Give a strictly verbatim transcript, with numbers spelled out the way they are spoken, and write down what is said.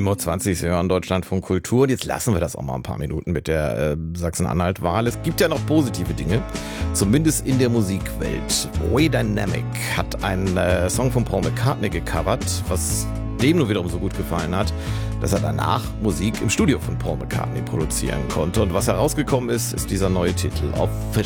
sieben Uhr zwanzig, Sie hören Deutschlandfunk Kultur. Und jetzt lassen wir das auch mal ein paar Minuten mit der äh, Sachsen-Anhalt-Wahl. Es gibt ja noch positive Dinge, zumindest in der Musikwelt. Way Dynamic hat einen äh, Song von Paul McCartney gecovert, was dem nur wiederum so gut gefallen hat, dass er danach Musik im Studio von Paul McCartney produzieren konnte. Und was herausgekommen ist, ist dieser neue Titel. Auf